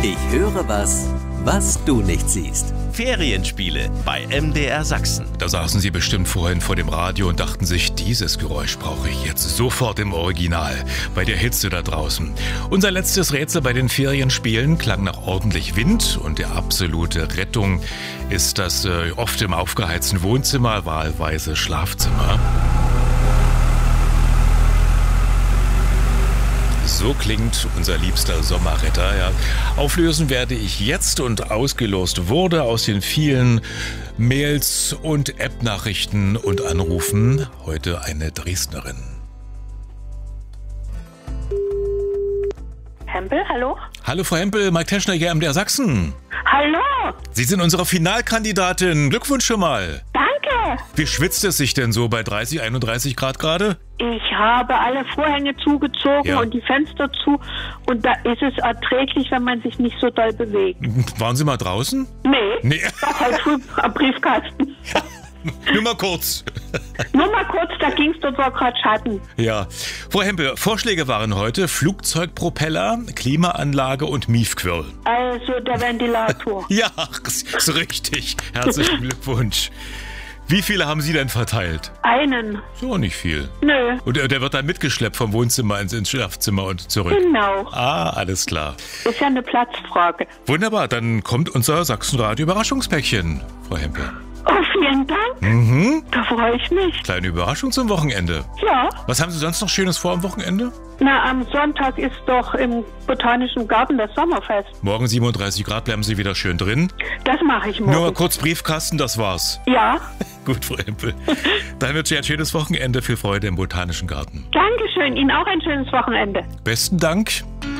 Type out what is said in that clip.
Ich höre was du nicht siehst. Ferienspiele bei MDR Sachsen. Da saßen Sie bestimmt vorhin vor dem Radio und dachten sich, dieses Geräusch brauche ich jetzt sofort im Original, bei der Hitze da draußen. Unser letztes Rätsel bei den Ferienspielen klang nach ordentlich Wind und der absolute Rettung ist das oft im aufgeheizten Wohnzimmer, wahlweise Schlafzimmer. So klingt unser liebster Sommerretter. Ja. Auflösen werde ich jetzt und ausgelost wurde aus den vielen Mails und App-Nachrichten und Anrufen heute eine Dresdnerin. Hempel, hallo? Hallo Frau Hempel, Mike Teschner hier, MDR Sachsen. Hallo! Sie sind unsere Finalkandidatin. Glückwunsch schon mal. Danke! Wie schwitzt es sich denn so bei 30, 31 Grad gerade? Ich habe alle Vorhänge zugezogen und die Fenster zu und da ist es erträglich, wenn man sich nicht so doll bewegt. Waren Sie mal draußen? Nee. Doch, heute früh am Briefkasten. Nur mal kurz. Nur mal kurz, da ging es, dort war gerade Schatten. Ja. Frau Hempel, Vorschläge waren heute Flugzeugpropeller, Klimaanlage und Miefquirl. Also der Ventilator. Ja, ist richtig. Herzlichen Glückwunsch. Wie viele haben Sie denn verteilt? Einen. So, nicht viel. Nö. Und der wird dann mitgeschleppt vom Wohnzimmer ins Schlafzimmer und zurück? Genau. Ah, alles klar. Ist ja eine Platzfrage. Wunderbar, dann kommt unser Sachsenradio-Überraschungspäckchen, Frau Hempel. Oh, vielen Dank. Da freue ich mich. Kleine Überraschung zum Wochenende. Ja. Was haben Sie sonst noch Schönes vor am Wochenende? Na, am Sonntag ist doch im Botanischen Garten das Sommerfest. Morgen 37 Grad, bleiben Sie wieder schön drin. Das mache ich morgen. Nur kurz Briefkasten, das war's. Ja. Gut, Frau Hempel. Dann wünsche ich ein schönes Wochenende, viel Freude im Botanischen Garten. Dankeschön, Ihnen auch ein schönes Wochenende. Besten Dank.